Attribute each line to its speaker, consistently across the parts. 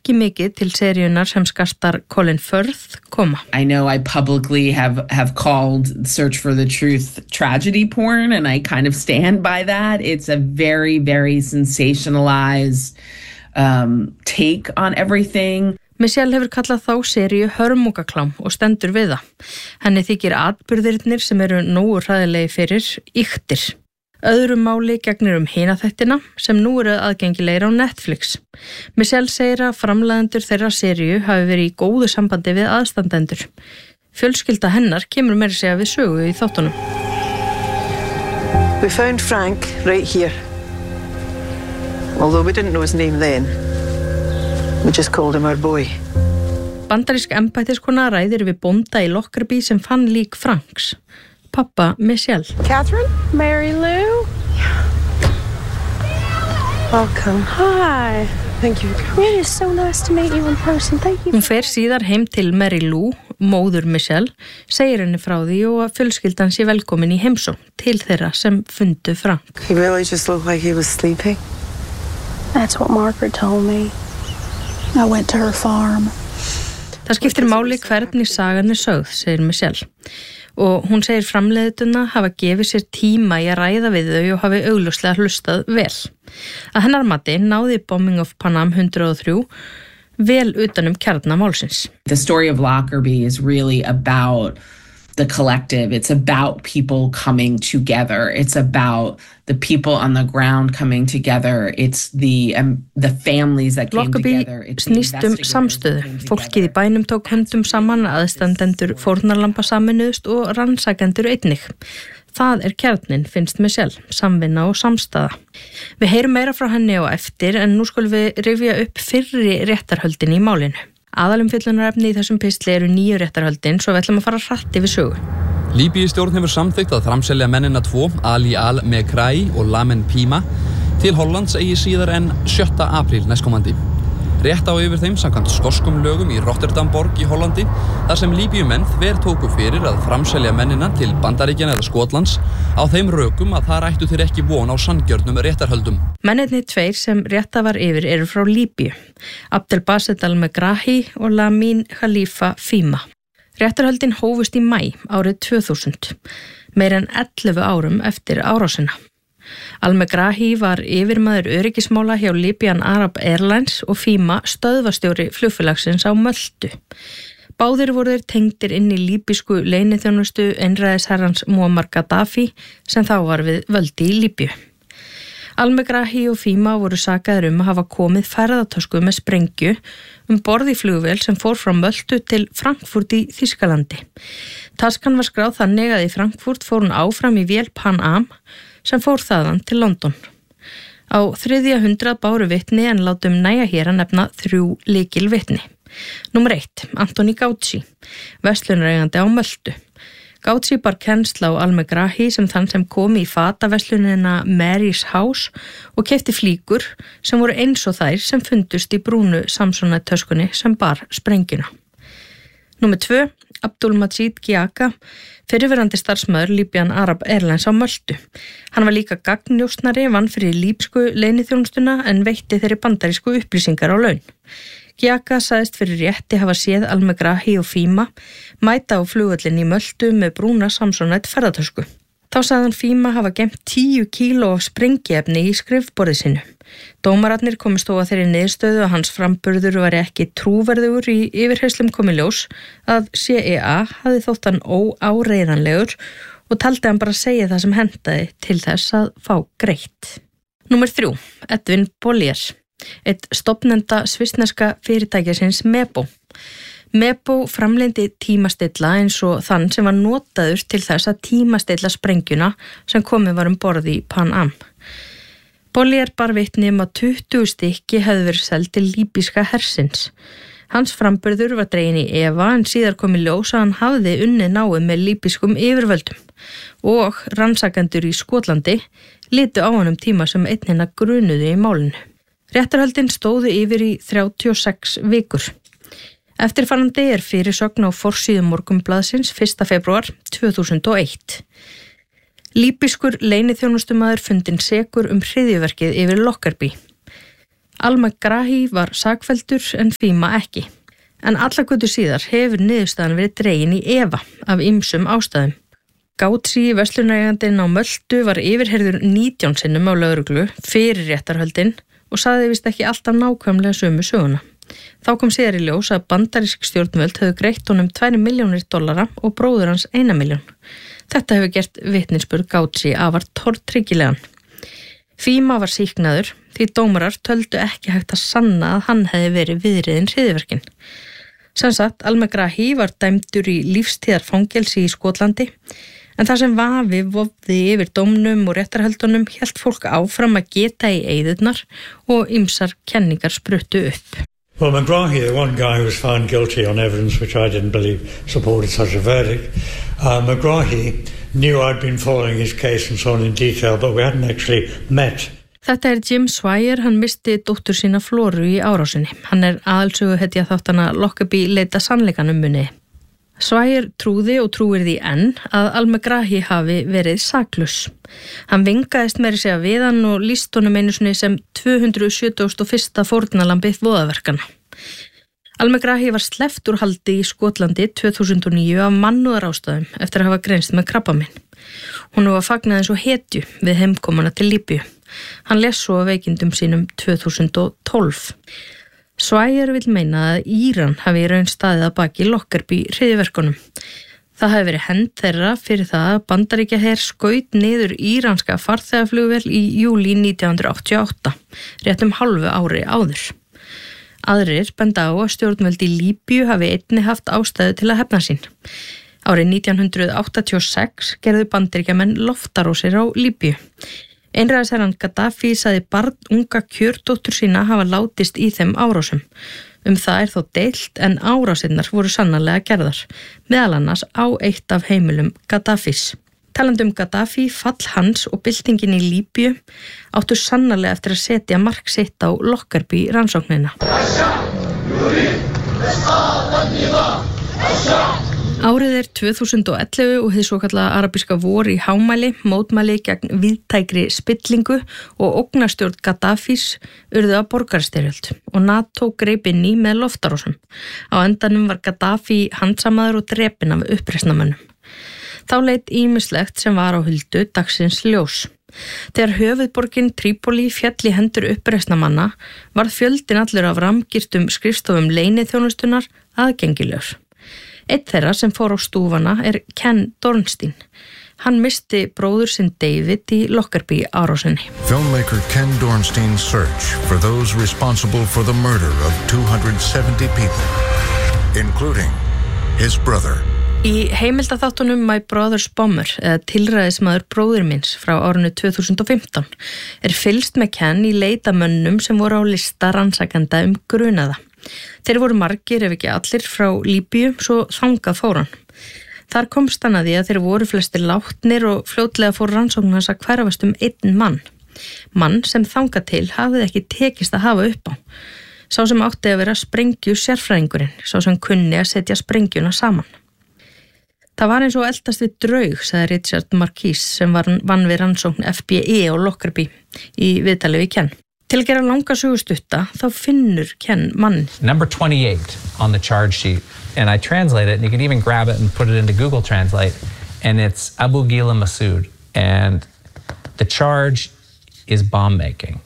Speaker 1: ekki mikið til seríunar sem skastar Colin Firth koma.
Speaker 2: I know I publicly have called Search for the Truth tragedy porn, and I kind of stand by that. It's a very, very sensationalized take on everything.
Speaker 1: Michelle hefur kallað þá seríu hörmungaklám og stendur við það. Henni þykir atburðirnir sem eru nógu hræðilegi fyrir ýktir. Öðru máli gegnir hina þættina sem nú eru aðgengilegir á Netflix. Michelle segir að framleiðendur þeirra seríu hafi verið í góðu sambandi við aðstandendur. Fjölskylda hennar kemur meira að segja við sögu í þáttunum.
Speaker 3: We found Frank right here. Although we didn't know his name then. We just called him our boy.
Speaker 1: Bandarísk embættiskona ræðir við bónda í Lockerbie sem fann lík Franks. Pappa Michelle.
Speaker 4: Catherine? Mary Lou?
Speaker 3: Yeah. Welcome.
Speaker 4: Hi.
Speaker 3: Thank you.
Speaker 4: It is so nice to meet you in person. Thank you.
Speaker 1: Hún fer síðar heim til Mary Lou, móður Michelle, segir henni frá því og að fjölskyldan sé velkomin í heimsókn til þeirra sem fundu Frank.
Speaker 3: He really just looked like he was sleeping.
Speaker 4: That's what Margaret told me. I went to her farm.
Speaker 1: Það skiptir máli hvernig sagan sögð, segir Michelle. Og hún segir framleiðendurna hafa gefið sér tíma í að ræða við þau og hafi augljóslega hlustað vel. Að hennar mati náði Bombing of Panam 103 vel utan kjarna málsins.
Speaker 2: The story of Lockerbie is really about the collective. It's about people coming together. It's about the people on the ground coming together. It's the families that came together.
Speaker 1: Lockerbie snýst samstöðu. Fólkið í bænum tók höndum saman, aðstandendur fórnarlamba saminuðust og rannsakendur einnig. Það kjarnin, finnst Michelle, samvinna og samstaða. Við heyrum meira frá henni á eftir en nú skulum við rifja upp fyrri réttarhöldin í málinu. Aðalumfjöllunarefni í þessum pistli eru 9 réttarhöldin, svo við ætlum að fara hratt yfir sögu.
Speaker 5: Líbíustjórn hefur samþykkt að framselja mennina 2, Ali Al-Mekrai og Lamen Pima, til Hollands eigi síðar en 7. apríl næstkomandi. Rétt á yfir þeim samkvæmt skoskum lögum í Rotterdamborg í Hollandi, þar sem Líbíumenn tóku fyrir að framselja mennina til Bandaríkjanna eða Skotlands á þeim rökum að þar ættu þeir ekki von á sanngjörnum réttarhöldum.
Speaker 1: Mennirnir 2 sem rétta var yfir eru frá Líbíu, Abdelbaset Al-Megrahi og Lamin Khalifa Fima. Réttarhöldin hófust í maí árið 2000, meira en 11 árum eftir árásina. Al-Megrahi var yfirmaður öryggismála hjá Libyan Arab Airlines og Fima stöðvastjóri flugfélagsins á Möltu. Báðir voru þeir tengdir inn í líbísku leyniþjónustu einræðisherrans Muammar Gaddafi sem þá var við völdi í Líbíu. Al-Megrahi og Fima voru sakaðir að hafa komið ferðatösku með sprengju borð í flugvél sem fór frá Möltu til Frankfurt í Þýskalandi. Taskan var skráð þannig að í Frankfurt fór hún áfram í vél Pan Am sem fór þaðan til London. Á 300 báru vitni en látum nægja hér að nefna 3 lykilvitni. Númer 1, Anthony Gauci, verslunareigandi á Möltu. Gauci bar kennsl á Al-Megrahi sem þann sem kom í fataverslunina Mary's House og keypti flíkur sem voru eins og þær sem fundust í brúnu Samsonite-töskunni sem bar sprengjuna. Númer 2, Abdulmajid Giaka, fyrrverandi starfsmaður Libyan Arab Airlines á Möltu. Hann var líka gagnnjósnari, vann fyrir líbsku leyniþjónustuna en veitti þeirri bandarísku upplýsingar á laun. Giaka sagðist fyrir rétti hafa séð Al-Megrahi og Fima mæta á flugvöllin í Möltu með brúna Samsonite ferðatösku. Þá sagði hann Fima hafa geymt 10 kíló af sprengiefni í skrifborði sinu. Dómararnir komust þó að þeirri niðurstöðu að hans framburður var ekki trúverðugur í yfirheyslum komi ljós að CIA hafði þótt hann óáreiðanlegur og taldi hann bara segja það sem hentaði til þess að fá greitt. Númer 3, Edwin Bollier, eitt stofnenda svissneska fyrirtækisins Mebo. Mebo framleindi tímastilla eins og þann sem var notaður til þess að tímastilla sprengjuna sem komið var borð í Pan Am. Bollier bar vitni að 20 stykki hefðu verið seld til líbíska hersins. Hans framburður var dregin í efa en síðar kom í ljós að hann hafði unnið náið með líbískum yfirvöldum og rannsakendur í Skotlandi litu á honum tíma sem einnina grunuðu í málinu. Réttarhöldin stóðu yfir í 36 vikur. Eftirfarandi fyrirsögn á forsíðu Morgunblaðsins 1. febrúar 2001. Líbískur leyniþjónustumaður fundinn sekur hryðjuverkið yfir Lockerbie. Al-Megrahi var sakfelldur en Fima ekki. En alla götu síðar hefur niðurstaðan verið dregin í efa af ýmsum ástæðum. Gauci, verslunareigandinn á Möltu, var yfirheyrður 19 sinnum á lögreglu fyrir réttarhöldin og sagði vist ekki alltaf nákvæmlega sömu söguna. Þá kom síðar í ljós að bandarísk stjórnvöld höfðu greitt honum $2 milljónir og bróður hans 1 milljón. Þetta hefur gert vitnisburð Gauci afar tortryggilegan. Fima var sýknaður því dómarar töldu ekki hægt að sanna að hann hefði verið viðriðinn hryðjuverkin. Sem sagt, Al-Megrahi var dæmdur í lífstíðarfangelsi í Skotlandi, en það sem vafi vofði yfir dómnum og réttarhöldunum hélt fólk áfram að geta í eyðurnar og ýmsar kenningar spruttu upp.
Speaker 6: Well, Megrahi, the one guy who was found guilty on evidence which I didn't believe supported such a verdict, Megrahi knew I'd been following his case and so on in detail, but we hadn't actually met.
Speaker 1: Þetta Jim Swire, hann misti dóttur sína Floru í árásinni. Hann aðalsöguhetja þáttana Lockerbie leita sannleikanum munni. Swire trúði og trúir því enn að Al-Megrahi hafi verið saklaus. Hann vingaðist meira segja við hann og lýst honum einu sinni sem 271. fórnarlambið voðaverkana. Al-Megrahi var sleppt úr haldi í Skotlandi 2009 af mannúðarástæðum eftir að hafa greinst með krabbaminn. Hún var fagnað eins og hetju við heimkomuna til Líbíu. Hann lést svo af veikindum sínum 2012. Swire vill meina að Íran hafi í raun staðið að baki Lockerbie hryðjuverkunum. Það hafi verið hend þeirra fyrir það að Bandaríkjaher skaut niður íranska farþegaflugvél í júlí 1988, rétt hálfu ári áður. Aðrir benda á að stjórnvöld í Líbíu hafi einnig haft ástæðu til að hefna sín. Árið 1986 gerðu Bandaríkjamenn loftarósir á Líbíu. Einræðisherrann Gaddafi sagði barnunga kjördóttur sína hafa látist í þeim árásum. Það þó deilt en árásirnar voru sannarlega gerðar, meðal annars á eitt af heimilum Gaddafis. Talandi Gaddafi, fall hans og byltingin í Líbíu áttu sannarlega eftir að setja mark sitt á Lockerbie rannsóknina. Árið 2011 og hið svokallaða arabíska vor í hámæli, mótmæli gegn víðtækri spillingu og ógnarstjórn Gaddafis urðu að borgarastyrjöld og NATO greip inn í með loftarásum. Á endanum var Gaddafi handsamaður og drepinn af uppreisnarmönnum. Þá leit ýmislegt sem var á huldu dagsins ljós. Þegar höfuðborgin Trípoli féll í hendur uppreisnarmanna varð fjöldinn allur af ramgirtum skrifstofum leyniþjónustunnar aðgengilegur. Einn þeirra sem fór á stúfana Ken Dornstein. Hann misti bróður sinn David í Lockerbie árásinni.
Speaker 7: Filmmaker Ken Dornstein's search for those responsible for the murder of 270 people, including his brother.
Speaker 1: Í heimildaþáttunum My Brother's Bomber, eða tilræðismaður bróðir minns frá árinu 2015, fylgst með Ken í leitamönnum sem voru á lista rannsakenda grunaða. Þeir voru margir ef ekki allir frá Líbíu, svo þangað fór hann. Þar komst hann að því að þeir voru flestir látnir og fljótlega fór rannsókn hans að hverfast einn mann. Mann sem þangað til hafði ekki tekist að hafa upp á. Sá sem átti að vera sprengju sérfræðingurinn, sá sem kunni að setja sprengjuna saman. Það var eins og eldast við draug, sagði Richard Marquis sem vann við rannsókn FBI og Lockerbie í viðtali við Ken. Til að gera langa sögustutta, þá finnur Ken mann.
Speaker 8: Number 28 on the charge sheet, and I translate it, and you can even grab it and put it into Google Translate, and it's Abu Ghila Massoud, and the charge is bomb making.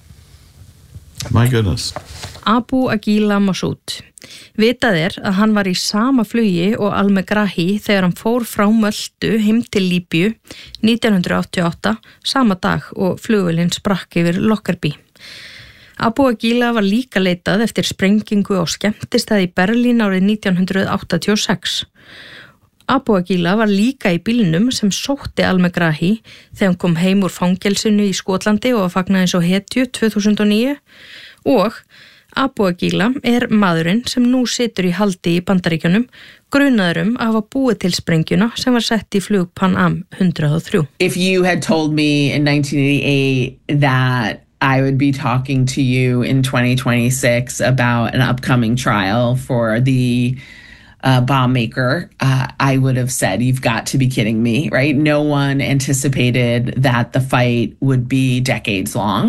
Speaker 9: My goodness.
Speaker 1: Abu Ghila Massoud. Vitað að hann var í sama flugi og Al-Megrahi þegar hann fór frá Möltu heim til Líbíu 1988, sama dag og flugvélin sprakk yfir Lockerbie. Abu Ghila var líka leitað eftir sprengingu á skemmtistað í Berlín árið 1986. Abu Ghila var líka í bílnum sem sótti Al-Megrahi þegar hann kom heim úr fangelsinu í Skotlandi og fagnaði eins og hetju 2009 og Abu Ghila maðurinn sem nú situr í haldi í Bandaríkjunum grunaður að hafa búið til sprengjuna sem var sett í flug Pan Am 103.
Speaker 2: If you had told me in 1988 that I would be talking to you in 2026 about an upcoming trial for the bomb maker, I would have said, you've got to be kidding me, right? No one anticipated that the fight would be decades long.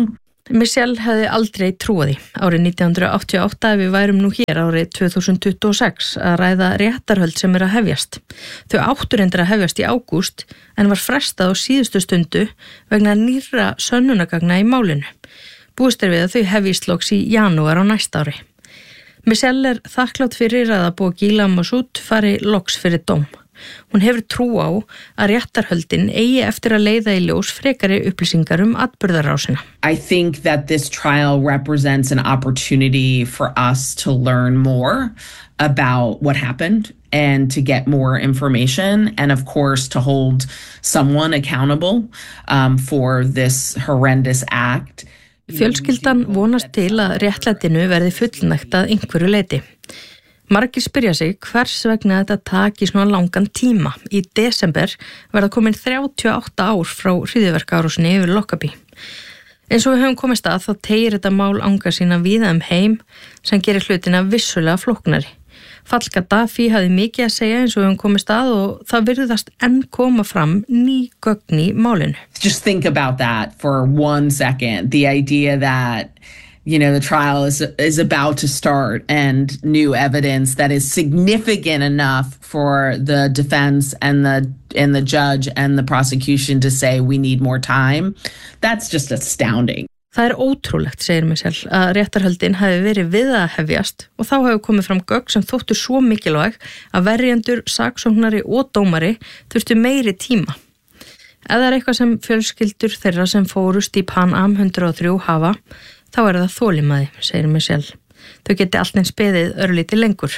Speaker 1: Michelle hefði aldrei trúið því árið 1988 ef við værum nú hér árið 2026 að ræða réttarhöld sem að hefjast. Þau áttu reyndar að hefjast í ágúst en var frestað á síðustu stundu vegna nýrra sönnunargagna í málinu. Búist við að þau hefjist loks í janúar á næsta ári. Michelle þakklátt fyrir að Abu-Ghila Massoud fari loks fyrir dóm. Hún hefur trú á að réttarhöldin eigi eftir að leiða í ljós frekari upplýsingar atburðarásina.
Speaker 2: I think that this trial represents an opportunity for us to learn more about what happened and to get more information and of course to hold someone accountable for this horrendous act.
Speaker 1: Fjölskyldan vonast til að réttlætinu verði fullnægt að einhverju leyti. Margir spyrja sig hvers vegna þetta taki svona langan tíma. Í desember verða komin 38 ár frá hryðjuverkaárásinni yfir Lockerbie. Eins og við höfum komist að þá teygir þetta mál anga sína víða heim sem gerir hlutina vissulega flóknari. Fall Gaddafi hafði mikið að segja eins og við höfum komist að og það virðast enn koma fram ný gögn í málinu.
Speaker 2: Just think about that for 1 second. The idea that the trial is about to start and new evidence that is significant enough for the defense and the judge and the prosecution to say we need more time. That's just astounding.
Speaker 1: Það ótrúlegt, segir Michelle, að réttarhöldin hafi verið við að hefjast og þá hefur komið fram gögn sem þóttu svo mikilvæg að verjendur, saksóknari og dómari þurftu meiri tíma. Ef það eitthvað sem fjölskyldur þeirra sem fórust í Pan Am 103 hafa, þá það þolinmæði, segir Michelle. Þau geti allt eins beðið örlítið lengur.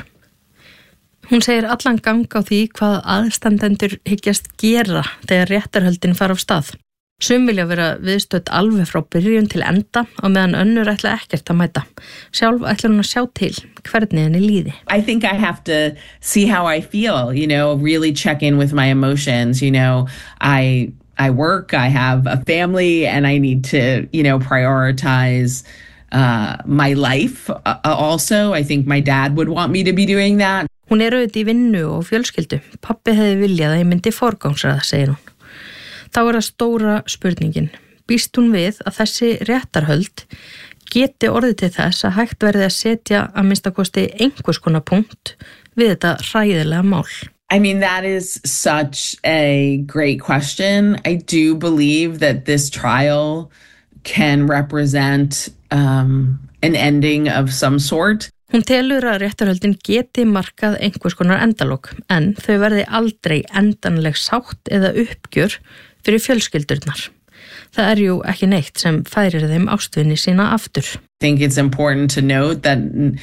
Speaker 1: Hún segir allan gang á því hvað aðstandendur hyggjast gera þegar réttarhöldin fara af stað. Sum vilja vera viðstödd alveg frá byrjun til enda og meðan önnur ætla ekkert að mæta. Sjálf ætlar hún að sjá til hvernig henni líði.
Speaker 2: I think I have to see how I feel, really check in with my emotions, I work, I have a family, and I need to, prioritize my life also. I think my dad would want me to be doing that.
Speaker 1: Hún auðvitað í vinnu og fjölskyldu. Pabbi hefði viljað að ég myndi forgangsraða, segir hún. Þá það stóra spurningin. Býst hún við að þessi réttarhöld geti orðið til þess að hægt verði að setja að minnstakosti einhvers konar punkt við þetta hræðilega mál?
Speaker 2: I mean, that is such a great question. I do believe that this trial can represent an ending of some sort.
Speaker 1: Hún telur að réttarhöldin geti markað einhvers konar endalok, en þau verði aldrei endanleg sátt eða uppgjör fyrir fjölskyldurnar. Það jú ekki neitt sem færir þeim ástvinni sína aftur.
Speaker 2: I think it's important to note that,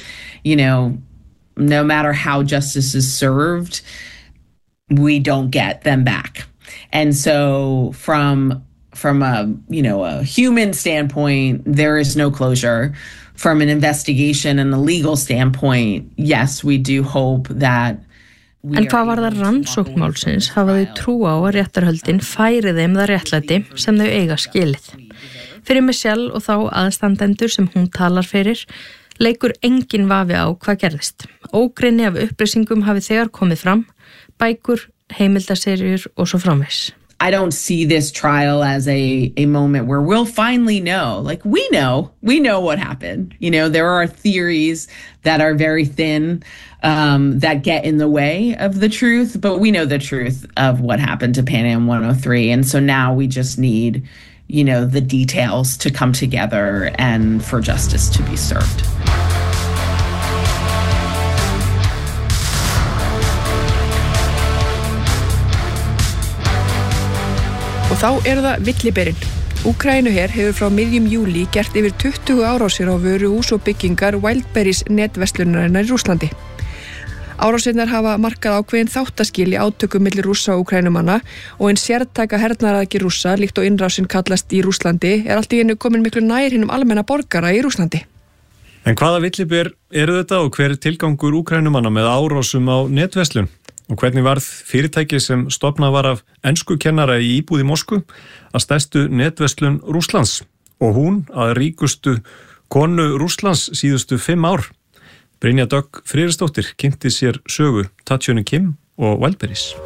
Speaker 2: no matter how justice is served, we don't get them back. And so from a human standpoint, there is no closure. From an investigation and a legal standpoint, yes, we do hope that
Speaker 1: En hvað var það rannsóknmálsins hafa þau trú á að réttarhöldin færi þeim það réttlæti sem þau eiga skilið. Fyrir Michelle og þá aðstandendur sem hún talar fyrir, leikur engin vafi á hvað gerðist. Ógreinni af upplýsingum hafi þegar komið fram, bækur, heimildaserjur og svo framvegis.
Speaker 2: I don't see this trial as a moment where we'll finally know. Like, we know what happened. There are theories that are very thin that get in the way of the truth, but we know the truth of what happened to Pan Am 103. And so now we just need, the details to come together and for justice to be served.
Speaker 10: Og þá það villiberinn. Úkraínuher hefur frá miðjum júlí gert yfir 20 árásir á vöruhús og byggingar Wildberries netverslunarinnar í Rússlandi. Árásirnar hafa markað ákveðin þáttaskil í átökum milli Rússa og Úkraínumanna og ein sértæka hernaðaraðgerð Rússa líkt og innrásin kallast í Rússlandi allt í einu komin miklu nær hinum almenna borgara í Rússlandi.
Speaker 11: En hvaða villiber þetta og hver tilgangur Úkraínumanna með árásum á netverslun? Og hvernig varð fyrirtæki sem stofnað var af enskukennara í íbúð í Moskvu að stærstu netverslun Rússlands og hún að ríkustu konu Rússlands síðustu 5 ár. Brynja Dögg Friðriksdóttir kynnti sér sögu Tatjana Kim og Wildberries.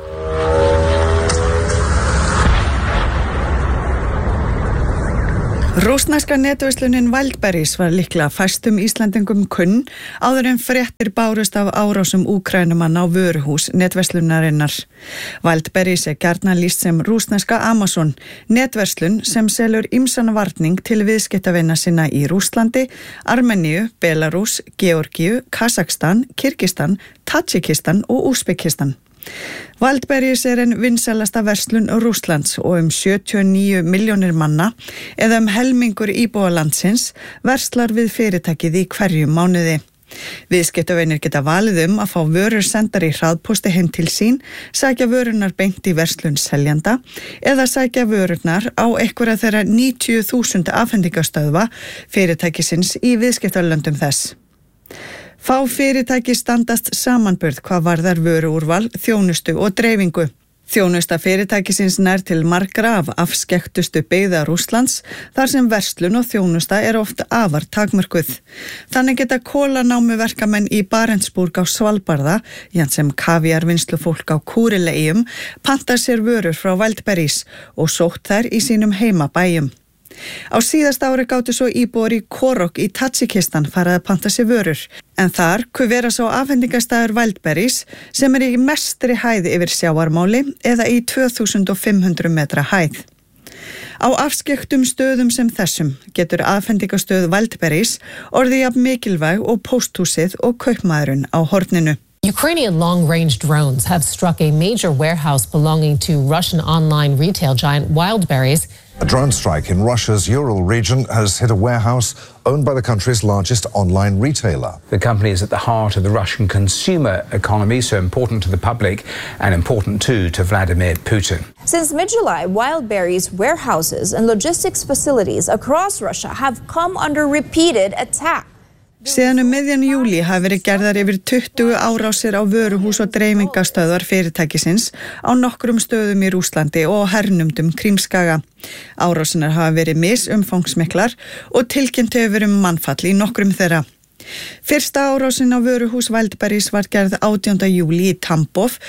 Speaker 12: Rússneska netverslunin Wildberries var líklega fæstum Íslendingum kunn áður en fréttir bárust af árásum Úkraínumanna á vöruhús netverslunarinnar. Wildberries gjarnan lýst sem rússneska Amazon, netverslun sem selur ýmsan varning til viðskiptavina sinna í Rússlandi, Armeníu, Belarús, Georgíu, Kazakstan, Kirgistan, Tadjikistan og Úsbekistan. Wildberries en vinsælasta verslun Rússlands og 79 milljónir manna eða helmingur íbúa landsins verslar við fyrirtækið í hverjum mánuði. Viðskiptavinir geta valið að fá vörur sendar í hraðpósti heim til sín, sækja vörurnar beint í verslun seljanda eða sækja vörurnar á einhverja þeirra 90.000 afhendingastöðva fyrirtækisins í viðskiptalöndum þess. Fá fyrirtæki standast samanburð hvað varðar vöruúrval, þjónustu og dreifingu. Þjónusta fyrirtækisins nær til margra af afskekktustu byggða Rússlands, þar sem verslun og þjónusta oft afar takmörkuð. Þannig geta kolanámuverkamenn í Barentsburg á Svalbarða, jafnt sem kavíarvinnslufólk á Kúrileeyjum, pantað sér vörur frá Wildberries og sótt þær í sínum heimabæjum. Á síðasta ári gátu svo íbúar í Korok í Tadjikistan farið að panta sér vörur, en þar vera svo afhendingastæður Wildberries sem í mestri hæð yfir sjávarmáli eða í 2500 metra hæð. Á afskekktum stöðum sem þessum getur afhendingastöð Wildberries orðið jafn mikilvæg og pósthúsið og kaupmaðurinn á horninu.
Speaker 13: Ukrainian long-range drones have struck a major warehouse belonging to Russian online retail giant Wildberries.
Speaker 14: A drone strike in Russia's Ural region has hit a warehouse owned by the country's largest online retailer.
Speaker 15: The company is at the heart of the Russian consumer economy, so important to the public and important too to Vladimir Putin.
Speaker 16: Since mid-July, Wildberries warehouses and logistics facilities across Russia have come under repeated attack.
Speaker 12: Síðan miðjan júlí hafa verið gerðar yfir 20 árásir á vöruhús og dreifingastöðvar fyrirtækisins á nokkrum stöðum í Rússlandi og hernumdum Krímskaga. Árásinar hafa verið misumfangsmiklar og tilkynnt hefur verið mannfall í nokkrum þeirra. Fyrsta árásin á vöruhús Wildberries var gerð 18. júlí í Tambov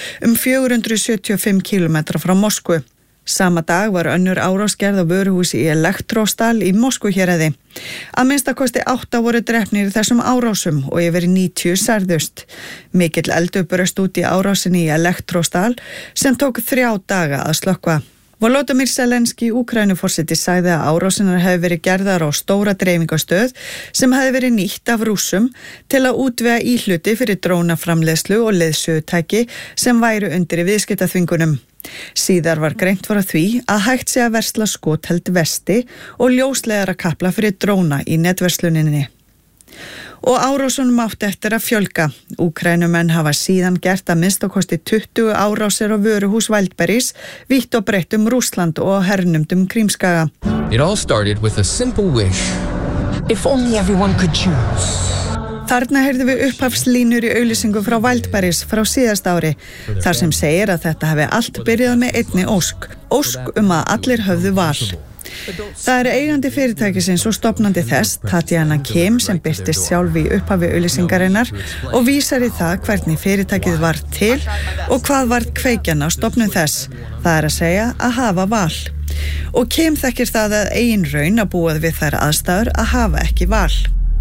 Speaker 12: 475 km frá Moskvu. Sama dag var önnur árás gerð á vöruhúsi í Elektrostal í Moskvuhéraði. Að minnstakosti 8 voru drepnir í þessum árásum og yfir 90 særðust. Mikill eldur braust út í árásinni í Elektrostal sem tók 3 daga að slökkva. Volodymyr Zelenský, Úkraínuforseti, sagði að árásinar hefði verið gerðar á stóra dreifingastöð sem hefði verið nýtt af Rússum til að útvega íhluti fyrir drónaframleiðslu og leiðsögutæki sem væru undir í viðskiptaþvingunum. Síðar var greint frá því að hægt sé að versla skotheld vesti og ljósleiðara kapla fyrir dróna í netversluninni. Og árásunum átti eftir að fjölga. Úkraínumenn hafa síðan gert að minnstakosti 20 árásir á vöruhús Wildberries vítt og breytt Rússland og hernumdum Krímskaga.
Speaker 17: It all started with a simple wish. If only everyone could choose.
Speaker 12: Þarna heyrðum við upphafslínur í auglýsingu frá Wildberries frá síðasta ári, þar sem segir að þetta hafi allt byrjað með einni ósk að allir höfðu val. Það eigandi fyrirtækisins og stofnandi þess, Tatjana Kim, sem birtist sjálf í upphafi auglýsingarinnar og vísar í það hvernig fyrirtækið var til og hvað var kveikjan á stofnun þess, það að segja að hafa val. Og Kim þekkir það að eigin raun að búa við þær aðstæður að hafa ekki val.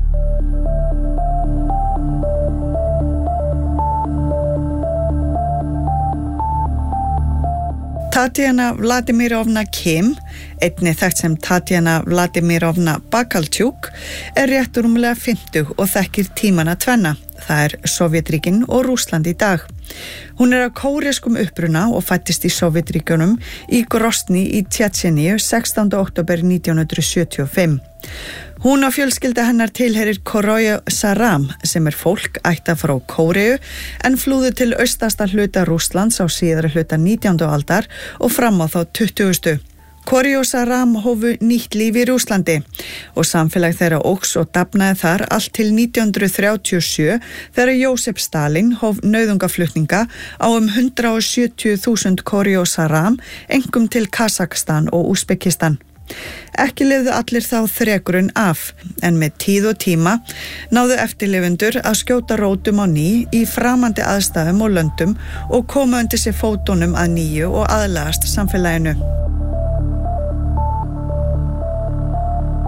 Speaker 12: Tatjana Vladimirovna Kim, einnig þekkt sem Tatjana Vladimirovna Bakaltjuk, rétt rúmlega 50 og þekkir tímana tvenna. Það Sovétríkin og Rússland í dag. Hún af kóreskum uppruna og fæddist í Sovétríkjunum í Grozny í Tjetjeníu 16. október 1975. Hún og fjölskylda hennar tilheyrir Koroye Saram sem fólk ættað frá Kóreu en flúðu til austasta hluta Rússlands á síðari hluta 19. aldar og fram á þá 20. Koroye Saram hófu nýtt líf í Rússlandi og samfélag þeirra óx og dafnaði þar allt til 1937 þegar Jósef Stalin hóf nauðungaflutninga á 170.000 Koroye Saram, einkum til Kazakstan og Úsbekistan. Ekki lifðu allir þá þrekurinn af, en með tíð og tíma náðu eftirlifendur að skjóta rótum á ný í framandi aðstæðum og löndum og koma undir sér fótunum að nýju og aðlagast samfélaginu.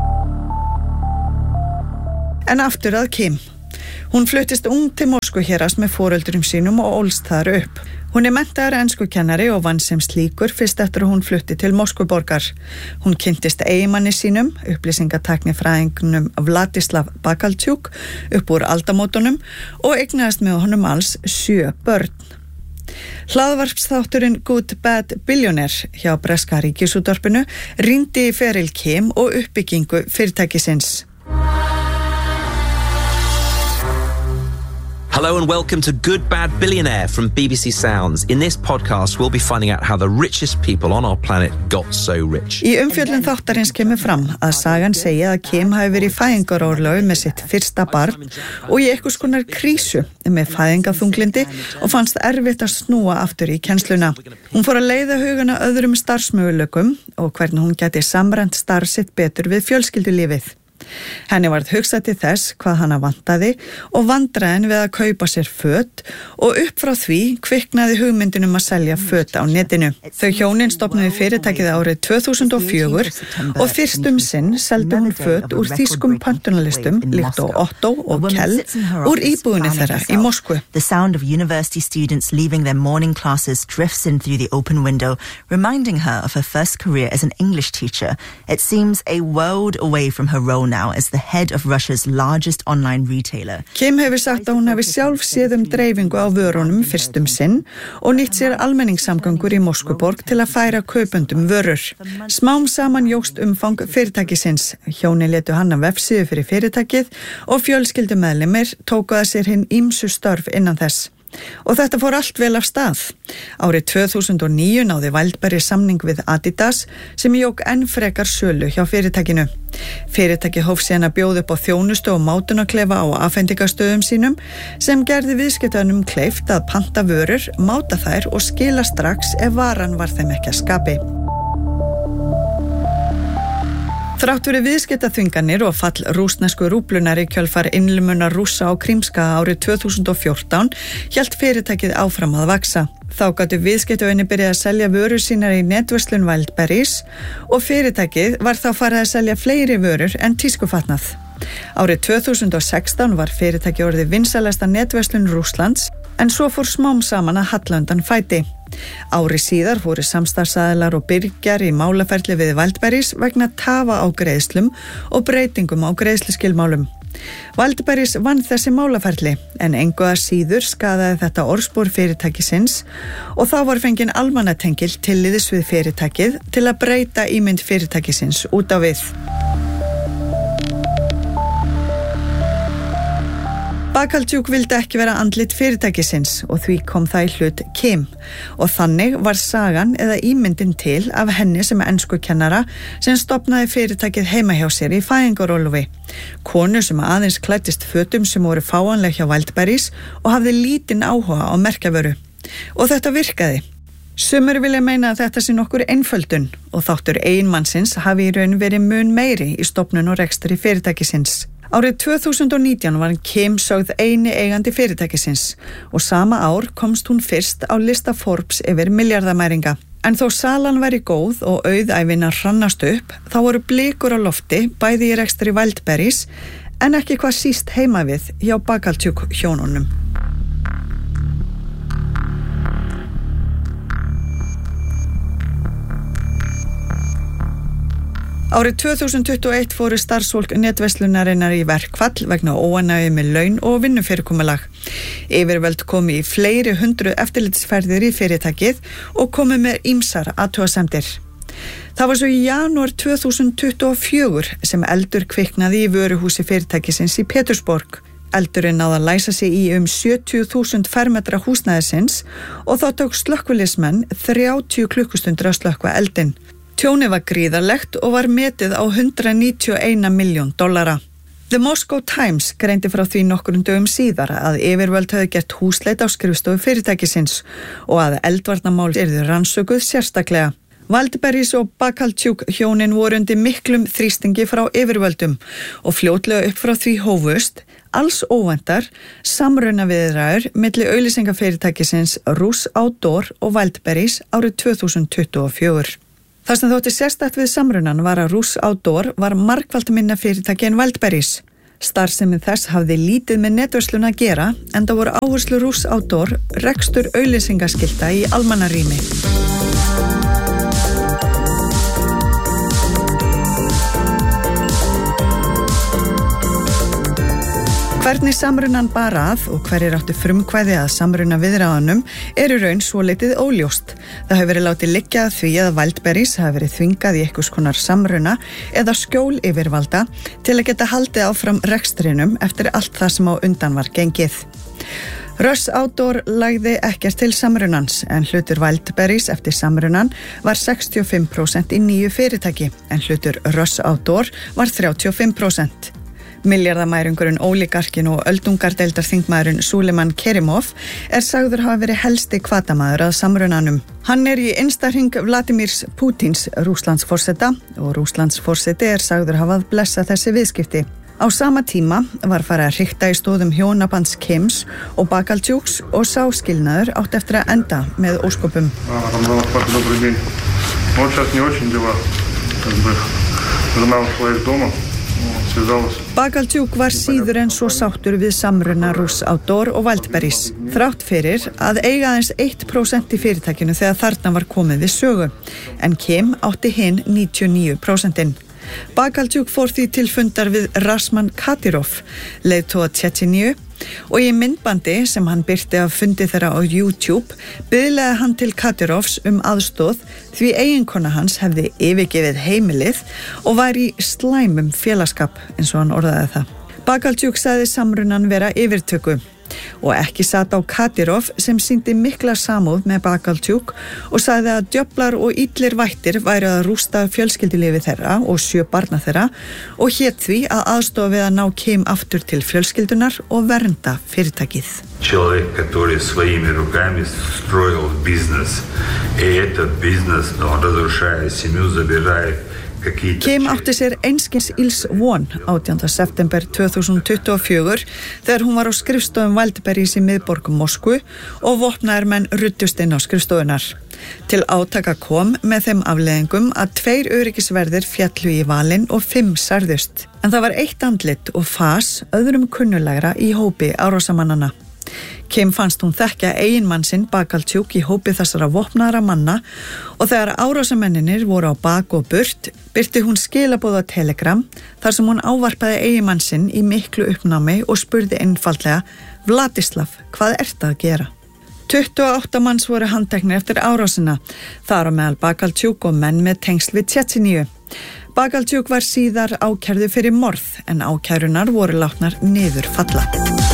Speaker 12: En aftur að Kim. Hún fluttist ung til Moskvu hérast með foreldurum sínum og ólst þar upp. Hún menntaður enskukennari og vann sem slíkur fyrst eftir að hún flutti til Moskvuborgar. Hún kynntist eiginmanni sínum, upplýsingatæknifræðingnum Vladislav Bakaltjuk, upp úr aldamótunum og eignaðist með honum alls 7 börn. Hlaðvarpsþátturinn Good Bad Billionaire hjá breska ríkisútvarpinu rýndi í feril Kim og uppbyggingu fyrirtækisins.
Speaker 18: Hello and welcome to Good Bad Billionaire from BBC Sounds. In this podcast, we'll be finding out how the richest people on our planet got so rich.
Speaker 12: Í umfjöllun þáttarins kemur fram að sagan segja að Kim hafi verið í fæðingarorlofi með sitt fyrsta barn og í einhvers konar krísu með fæðingarþunglindi og fannst erfitt að snúa aftur í kennsluna. Hún fór að leiða hugana öðrum starfsmöguleikum og hvernig hún gæti samrænt starf sitt betur við fjölskyldulífið. Henni varð hugsað til þess hvað hana vantaði og vandræðin við að kaupa sér föt og upp frá því kviknaði hugmyndin að selja föt á netinu. Þau hjónin stofnuðu fyrirtækið árið 2004 og fyrstum sinn seldi hún föt úr þýskum pöntunarlistum líkt og Otto og Kell úr íbúðinni þeirra í Moskvu.
Speaker 19: The sound of university students leaving their morning classes drifts in through the open window, reminding her of her first career as an English teacher. It seems a world away from her role now as the head of Russia's largest online retailer.
Speaker 12: Kim hefur sagt að hún hefur sjálf séð dreifingu á vörunum fyrstum sinn og nýtt sér almenningssamgöngur í Moskvuborg til að færa kaupendum vörur. Smám saman jókst umfang fyrirtækisins. Hjónin létu hanna vefsíðu fyrir fyrirtækið og fjölskyldumeðlimir tóku að sér hinn ýmsu störf innan þess. Og þetta fór allt vel af stað. Árið 2009 náði Wildberry samning við Adidas sem jók enn frekar sölu hjá fyrirtækinu. Fyrirtæki hóf síðan að bjóða upp á þjónustu og mátunarklefa á afhendingastöðum sínum sem gerði viðskiptaunum kleift að panta vörur, máta þær og skila strax ef varan var þeim ekki að skapi. Þrátt fyrir viðskiptaþvinganir og fall rússnesku rúblunar í kjölfar innlimunar Rússa á Krímskaga árið 2014 hélt fyrirtækið áfram að vaxa. Þá gátu viðskiptaunir byrjað að selja vörur sínar í netverslun Wildberries og fyrirtækið var þá farið að selja fleiri vörur en tískufatnað. Árið 2016 var fyrirtækið orðið vinsælasta netverslun Rússlands en svo fór smám saman að halla undan fæti. Ári síðar fóru samstarfsaðilar og byrgjar í málaferli við Wildberries vegna tafa á greiðslum og breytingum á greiðsluskilmálum. Wildberries vann þessi málaferli en engu að síður skaðaði þetta orðspor fyrirtækisins og þá var fengin almannatengil tilliðis við fyrirtækið til að breyta ímynd fyrirtækisins út á við. Bakaltjuk vildi ekki vera andlit fyrirtækisins og því kom það í hlut Kim og þannig var sagan eða ímyndin til af henni sem enskukennara sem stofnaði fyrirtækið heima hjá sér í fæðingarorlofi. Konu sem aðeins klæddist fötum sem voru fáanleg hjá Wildberries og hafði lítinn áhuga á merkjavöru. Og þetta virkaði. Sumir vilja meina að þetta sé nokkur einföldun og þáttur eiginmannsins hafi í raun verið mun meiri í stofnun og rekstri fyrirtækisins. Árið 2019 var Kim sögð eini eigandi fyrirtækisins og sama ár komst hún fyrst á lista Forbes yfir milliardamæringa. En þó salan væri góð og auðæfina hrannast upp, þá voru blikur á lofti bæði í rekstri Wildberries en ekki hvað síst heima við hjá Bakaltjuk hjónunum. Árið 2021 fóru starfsfólk netverslunarinnar í verkfall vegna óánægju með laun og vinnufyrirkomulag. Yfirvöld komu í fleiri 100 eftirlitsferðir í fyrirtækið og komu með ýmsar athugasemdir. Það var svo í janúar 2024 sem eldur kviknaði í vöruhúsi fyrirtækisins í Pétursborg. Eldurinn náði að læsa sig í 70.000 fermetra húsnæðisins og þá tók slökkviliðsmenn 30 klukkustundir að slökkva eldinn. Tjónið var gríðarlegt og var metið á $191 milljón. The Moscow Times greindi frá því nokkrum dögum síðar að yfirvöld höfðu gert húsleit á skrifstofu fyrirtækisins og að eldvarnamál yrðu rannsökuð sérstaklega. Wildberries og Bakaltjuk hjónin voru undir miklum þrýstingi frá yfirvöldum og fljótlega upp frá því hófust, alls óvæntar, samrunaviðræður milli auglýsingafyrirtækisins Rus Outdoor og Wildberries árið 2024. Það sem þótti sérstakt við samrunan var að Rus Outdoor var margfalt minna fyrirtæki en Wildberries. Starfsemi þess hafði lítið með netverslun að gera, enda voru áherslur Russ Outdoor rekstur auglýsingaskilta í almannarými. Hvernig samrunan bar að og hverjir áttu frumkvæði að samruna viðræðunum í raun svolítið óljóst. Það hefur verið látið liggja að því að Wildberries hafi verið þvingað í einhvers konar samruna eða skjól yfirvalda til að geta haldið áfram rekstrinum eftir allt það sem á undan var gengið. Russ Outdoor lagði ekkert til samrunans en hlutur Wildberries eftir samrunan var 65% í nýju fyrirtæki en hlutur Russ Outdoor var 35%. Milljarðamærungurinn ólígarkin og öldungardeildarþingmaðurinn Suleiman Kerimov sagður hafa verið helsti hvatamaður að samrunanum. Hann í innsta hring Vladimirs Pútins Rússlandsforseta og Rússlandsforseti sagður hafa blessað þessi viðskipti. Á sama tíma var farið að hrikta í stóðum hjónabands Kims og Bakaltjúks og sá skilnaður átt eftir að enda með óskopum. Bakaltjúk var síður en svo sáttur við samruna Russ Outdoor og Wildberries, þrátt fyrir að eiga aðeins 1% í fyrirtækinu þegar þarna var komið við sögu, en Kim átti hinn 99%. Bakaltjúk fór því til fundar við Rasman Kadyrov, leiðtoga Tsjetsjeníu, og í myndbandi sem hann birti af fundi þeirra á YouTube biðlaði hann til Kadyrovs aðstoð því eiginkona hans hefði yfirgefið heimilið og var í slæmum félagsskap eins og hann orðaði það. Bakaltjúk sagði samrunan vera yfirtöku og ekki sat á Kadyrov sem sýndi mikla samúð með Bakaltjúk og sagði að djöflar og illir vættir væri að rústa fjölskyldulífi þeirra og 7 barna þeirra og hét því að aðstofa við að ná Kim aftur til fjölskyldunar og vernda fyrirtækið.
Speaker 20: Человек, который своими руками строил бизнес, и этот бизнес, он разрушая семью, забирает.
Speaker 12: Kim átti sér einskins ills von 18. september 2024 þegar hún var á skrifstofum Wildberries í miðborg Moskvu og vopnaðir menn ruddust inn á skrifstofunar. Til átaka kom með þeim afleiðingum að 2 öryggisverðir fjallu í valinn og 5 særðust. En það var eitt andlit og fas öðrum kunnulegra í hópi árásamannana. Kim fannst hún þekkja eiginmann sinn Bakaltjúk í hópi þessara vopnaðra manna og þegar árásamenninir voru á bak og burt birti hún skilaboð á Telegram þar sem hún ávarpaði eiginmann sinn í miklu uppnámi og spurði einfaldlega: Vladislav, hvað ertu að gera? 28 manns voru handteknir eftir árásina, þar á meðal Bakaltjúk og menn með tengsl við Tsjetsjeníu. Bakaltjúk var síðar ákærðu fyrir morð en ákærunar voru látnar niður falla.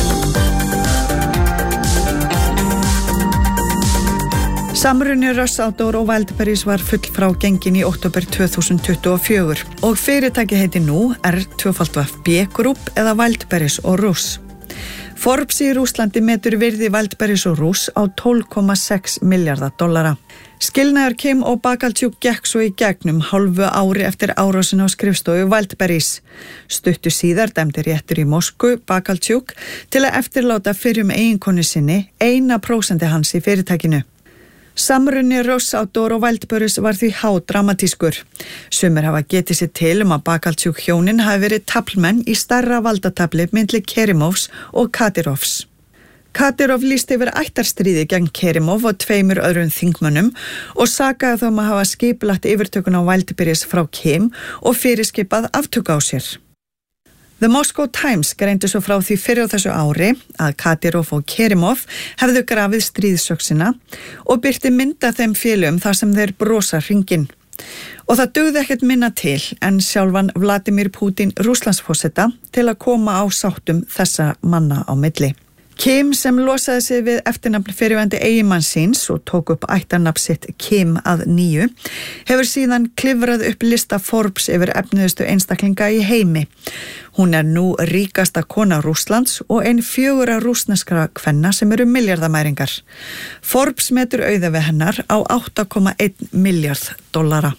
Speaker 12: Samruni Russ Outdoor og Wildberries var full frá gengin í október 2024 og fyrirtæki heiti nú R2FB Group eða Wildberries og Russ. Forbes í Rússlandi metur virði Wildberries og Russ á $12,6 milljarða. Skilnaður Kim og Bakaltjúk gekk svo í gegnum hálfu ári eftir árásin á skrifstofu Wildberries. Stuttu síðar dæmdi réttur í Moskvu Bakaltjúk til að eftirláta fyrrum eiginkonu sinni 1% hans í fyrirtækinu. Samruni Russ Outdoor og Wildberries var því hádramatískur. Sumir hafa getið sér til að Bakaltjúk hjónin hafi verið taflmenn í stærra valdatafli milli Kerimovs og Kadyrovs. Kadyrov lýsti yfir ættarstríði gegn Kerimov og 2 öðrum þingmönnum og sakaði þá að hafa skipulagt yfirtökun á Wildberries frá Kim og fyrirskipað aftöku á sér. The Moscow Times greindi svo frá því fyrr á þessu ári að Kadyrov og Kerimov hefðu grafið stríðsöksina og birti mynda þeim félögum þar sem þeir brosa hringinn. Og það dugði ekkert minna til en sjálfan Vladimir Pútin Rússlandsforseta til að koma á sáttum þessa manna á milli. Kim sem losaði sig við eftirnafn fyrrverandi eiginmanns síns og tók upp ættarnafn sitt Kim að nýju, hefur síðan klifrað upp lista Forbes yfir efniðustu einstaklinga í heimi. Hún nú ríkasta kona Rússlands og ein 4 rússneskra kvenna sem eru milljarðamæringar. Forbes metur auða við hennar á $8,1 milljarð.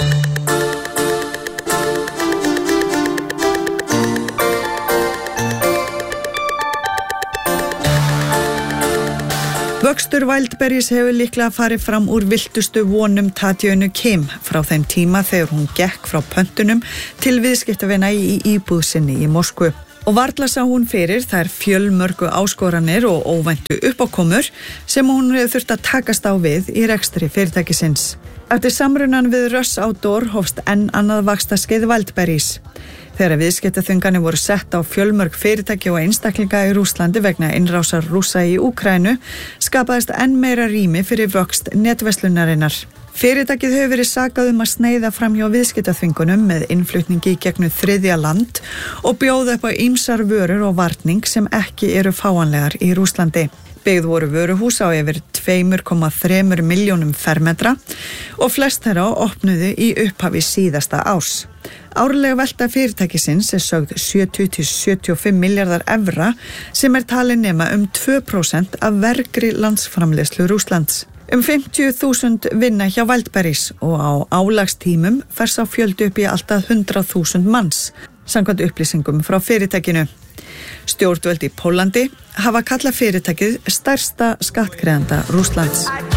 Speaker 12: Vöxtur Wildberries hefur líklega farið fram úr viltustu vonum Tatjönu Kim frá þeim tíma þegar hún gekk frá pöntunum til viðskiptavina í íbúð sinni í Moskvu. Og varla sá hún fyrir þær fjölmörgu áskoranir og óvæntu uppákomur sem hún hefur þurft að takast á við í rekstri fyrirtækisins. Eftir samrunan við Rush Outdoor hófst enn annað vaxtarskeið Wildberries. Þegar viðskiptaþvinganir voru sett á fjölmörg fyrirtæki og einstaklinga í Rússlandi vegna innrásar Rússa í Úkraínu, skapaðist enn meira rými fyrir vöxt netverslunarinnar. Fyrirtækið hefur verið sakað að sneiða fram hjá viðskiptaþvingunum með innflutningi í gegnum þriðja land og bjóða upp á ýmsar vörur og varning sem ekki eru fáanlegar í Rússlandi. Byggð voru vöruhús á yfir 2,3 milljónum fermetra og flest þeirra opnuðu í upphafi síðasta árs. Árlega velta fyrirtækisins sögð 70-75 miljardar evra sem talin nema 2% af vergri landsframleiðslu Rússlands. 50.000 vinna hjá Wildberries og á álagstímum fer sá fjöldi upp í alltaf 100.000 manns, samkvæmt upplýsingum frá fyrirtækinu. Stjórnvöld í Pólandi hafa kallað fyrirtækið stærsta skattgreiðanda Rússlands.